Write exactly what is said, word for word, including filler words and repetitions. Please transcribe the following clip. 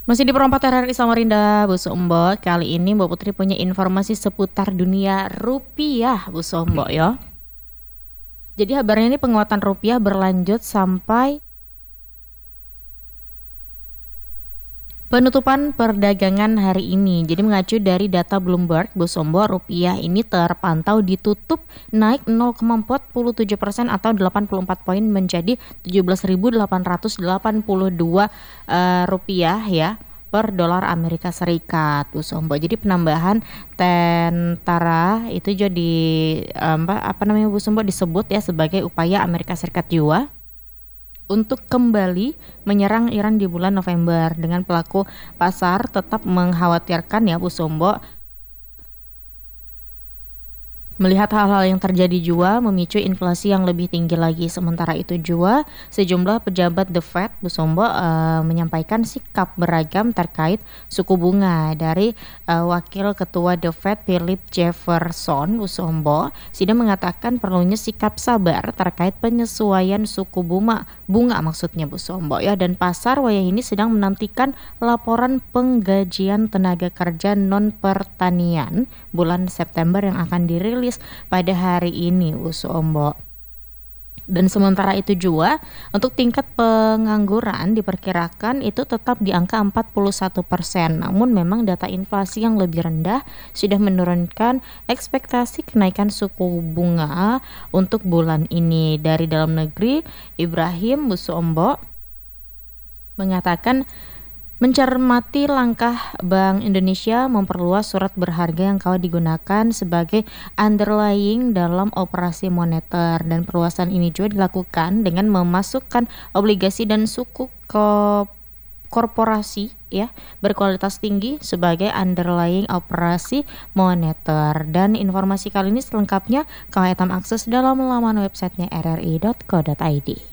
Masih di Perompak R R I Samarinda, Bu Sombo. Kali ini Mbak Putri punya informasi seputar dunia rupiah, Bu Sombo ya. Jadi kabarnya ini penguatan rupiah berlanjut sampai penutupan perdagangan hari ini. Jadi mengacu dari data Bloomberg, Bu Sombo, rupiah ini terpantau ditutup naik nol koma empat tujuh persen atau delapan puluh empat poin menjadi tujuh belas ribu delapan ratus delapan puluh dua uh, rupiah ya per dolar Amerika Serikat, Bu Sombo. Jadi penambahan tentara itu jadi um, apa, apa namanya Bu Sombo disebut ya sebagai upaya Amerika Serikat juga untuk kembali menyerang Iran di bulan November. Dengan pelaku pasar tetap mengkhawatirkan ya Bu Sombo, melihat hal-hal yang terjadi juga memicu inflasi yang lebih tinggi lagi. Sementara itu juga sejumlah pejabat The Fed, Bu Sombo, uh, menyampaikan sikap beragam terkait suku bunga. Dari uh, Wakil Ketua The Fed Philip Jefferson, Bu Sombo, Sida mengatakan perlunya sikap sabar terkait penyesuaian suku bunga bunga maksudnya Bu Sombo ya, dan pasar wayah ini sedang menantikan laporan penggajian tenaga kerja non pertanian bulan September yang akan dirilis pada hari ini, Bu Sombo. Dan sementara itu juga untuk tingkat pengangguran diperkirakan itu tetap di angka empat puluh satu persen. Namun memang data inflasi yang lebih rendah sudah menurunkan ekspektasi kenaikan suku bunga untuk bulan ini. Dari dalam negeri, Ibrahim, Bu Sombo, mengatakan mencermati langkah Bank Indonesia memperluas surat berharga yang kawat digunakan sebagai underlying dalam operasi moneter, dan perluasan ini juga dilakukan dengan memasukkan obligasi dan suku ke korporasi ya berkualitas tinggi sebagai underlying operasi moneter. Dan informasi kali ini selengkapnya kalian akses dalam laman websitenya r r i dot co dot i d.